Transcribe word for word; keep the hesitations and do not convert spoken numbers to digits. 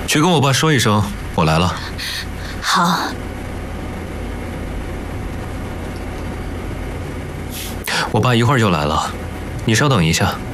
去跟我爸说一声，我来了。 好。 我爸一会儿就来了，你稍等一下。